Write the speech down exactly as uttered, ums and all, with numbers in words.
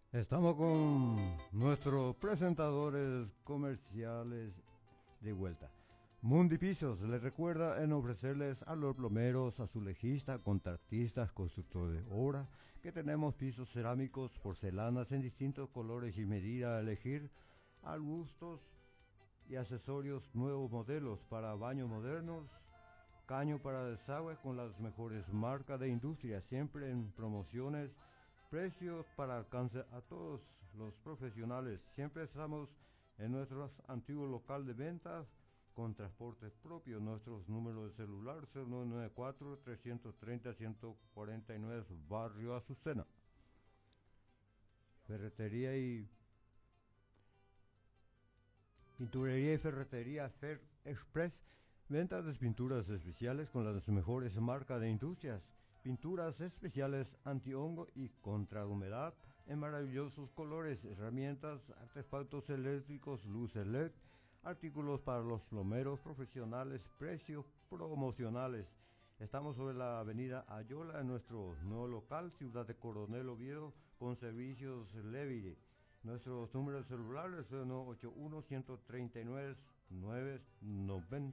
Estamos con nuestros presentadores comerciales de vuelta. Mundi Pisos les recuerda en ofrecerles a los plomeros, azulejistas, contratistas, constructores de obra, que tenemos pisos cerámicos, porcelanas en distintos colores y medidas a elegir, arbustos y accesorios nuevos modelos para baños modernos, caño para desagüe con las mejores marcas de industria, siempre en promociones, precios para alcance a todos los profesionales. Siempre estamos en nuestro antiguo local de ventas con transporte propio. Nuestros números de celular cero nueve nueve cuatro, tres tres cero, uno cuatro nueve, Barrio Azucena. Ferretería y Pinturería y Ferretería Fer Express. Ventas de pinturas especiales con las mejores marcas de industrias. Pinturas especiales antihongo y contra humedad en maravillosos colores. Herramientas, artefactos eléctricos, luces L E D, artículos para los plomeros profesionales, precios promocionales. Estamos sobre la avenida Ayola en nuestro nuevo local, Ciudad de Coronel Oviedo, con servicios Levire. Nuestros números celulares son ocho uno, uno tres nueve, nueve nueve